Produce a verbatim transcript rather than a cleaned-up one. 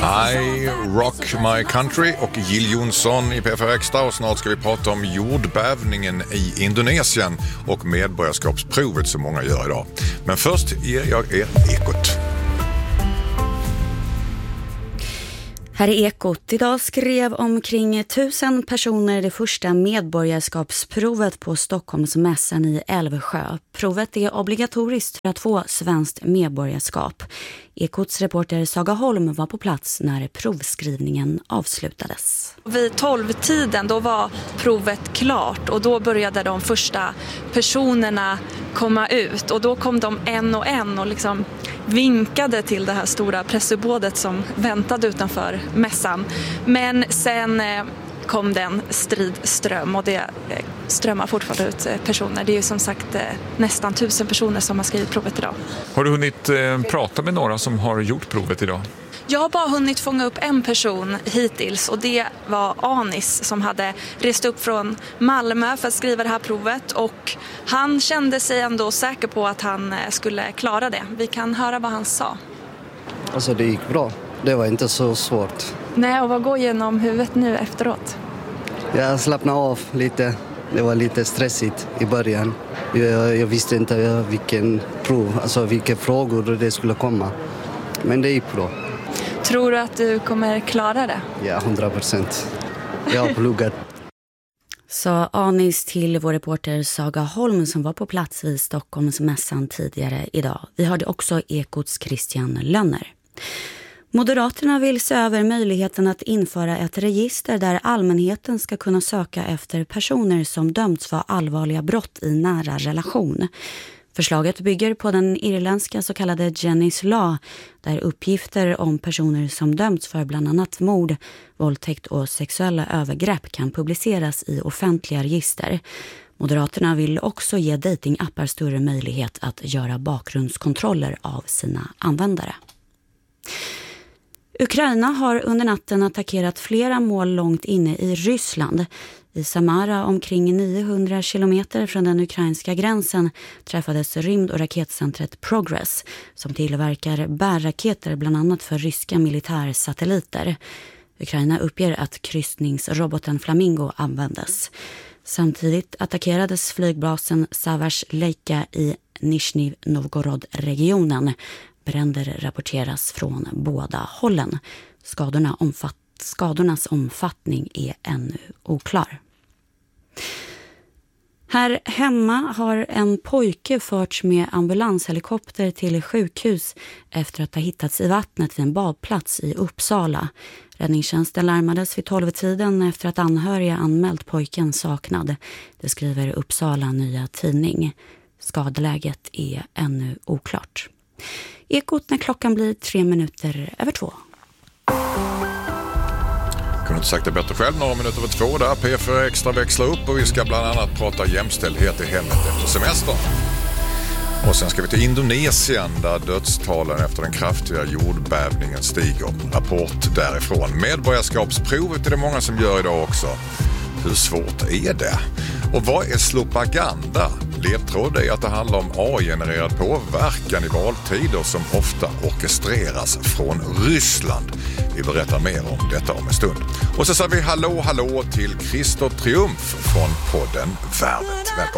I Rock My Country och Jill Johnson i P F R Extra, och snart ska vi prata om jordbävningen i Indonesien och medborgarskapsprovet som många gör idag. Men först ger jag er Ekot. Här är Ekot. Idag skrev omkring tusen personer det första medborgarskapsprovet på Stockholmsmässan i Älvsjö. Provet är obligatoriskt för att få svenskt medborgarskap. Ekots reporter Saga Holm var på plats när provskrivningen avslutades. Vid tolv-tiden då var provet klart och då började de första personerna komma ut. Och då kom de en och en och liksom vinkade till det här stora pressuppbådet som väntade utanför mässan. Men sen kom den stridström och det strömmar fortfarande ut personer. Det är ju som sagt nästan tusen personer som har skrivit provet idag. Har du hunnit eh, prata med några som har gjort provet idag? Jag har bara hunnit fånga upp en person hittills och det var Anis som hade rest upp från Malmö för att skriva det här provet, och han kände sig ändå säker på att han skulle klara det. Vi kan höra vad han sa. Alltså det gick bra. Det var inte så svårt. Nej, och vad går genom huvudet nu efteråt? Jag slappnade av lite. Det var lite stressigt i början. Jag, jag visste inte vilken prov, alltså vilka frågor det skulle komma. Men det gick bra. Tror du att du kommer klara det? Ja, hundra procent. Jag har pluggat. Så Anis till vår reporter Saga Holm som var på plats vid Stockholmsmässan tidigare idag. Vi hörde också Ekots Christian Lönner. Moderaterna vill se över möjligheten att införa ett register där allmänheten ska kunna söka efter personer som dömts för allvarliga brott i nära relation. Förslaget bygger på den irländska så kallade Jenny's Law, där uppgifter om personer som dömts för bland annat mord, våldtäkt och sexuella övergrepp kan publiceras i offentliga register. Moderaterna vill också ge datingappar större möjlighet att göra bakgrundskontroller av sina användare. Ukraina har under natten attackerat flera mål långt inne i Ryssland. I Samara, omkring niohundra kilometer från den ukrainska gränsen, träffades rymd- och raketcentret Progress som tillverkar bärraketer bland annat för ryska militärsatelliter. Ukraina uppger att kryssningsroboten Flamingo användes. Samtidigt attackerades flygbasen Savars-Leika i Nizhny Novgorod-regionen. Bränder rapporteras från båda hållen. Skadorna omfatt, skadornas omfattning är ännu oklar. Här hemma har en pojke förts med ambulanshelikopter till sjukhus efter att ha hittats i vattnet vid en badplats i Uppsala. Räddningstjänsten larmades vid tolv-tiden efter att anhöriga anmält pojken saknad. Det skriver Uppsala Nya Tidning. Skadeläget är ännu oklart. Ekot när klockan blir tre minuter över två. Kunde inte sagt det bättre själv, några minuter över två där. P F R Extra växlar upp och vi ska bland annat prata jämställdhet i hemmet efter semestern. Och sen ska vi till Indonesien där dödstalen efter den kraftiga jordbävningen stiger. Rapport därifrån. Medborgarskapsprovet är det många som gör idag också. Hur svårt är det? Och vad är slopaganda? Ledtråd är att det handlar om A I-genererad påverkan i valtider som ofta orkestreras från Ryssland. Vi berättar mer om detta om en stund. Och så säger vi hallå hallå till Christer Triumf från podden Värvet. Välkommen.